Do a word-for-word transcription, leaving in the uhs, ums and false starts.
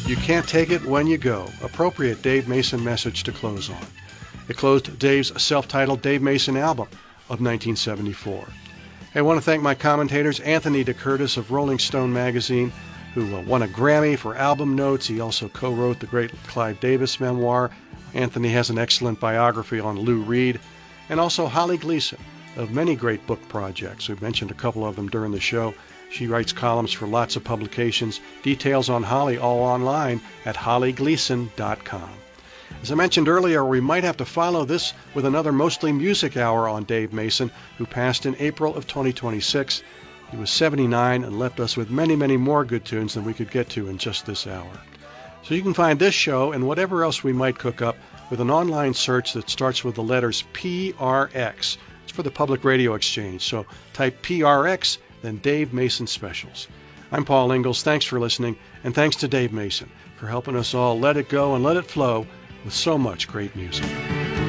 You Can't Take It When You Go, appropriate Dave Mason message to close on. It closed Dave's self-titled Dave Mason album of nineteen seventy-four. I want to thank my commentators, Anthony DeCurtis of Rolling Stone magazine, who uh, won a Grammy for album notes. He also co-wrote the great Clive Davis memoir. Anthony has an excellent biography on Lou Reed. And also Holly Gleason of many great book projects. We've mentioned a couple of them during the show. She writes columns for lots of publications. Details on Holly all online at holly gleason dot com. As I mentioned earlier, we might have to follow this with another mostly music hour on Dave Mason, who passed in April of twenty twenty-six. He was seventy-nine and left us with many, many more good tunes than we could get to in just this hour. So you can find this show and whatever else we might cook up with an online search that starts with the letters P R X. It's for the Public Radio Exchange, so type P R X, then Dave Mason Specials. I'm Paul Ingalls. Thanks for listening, and thanks to Dave Mason for helping us all let it go and let it flow with so much great music.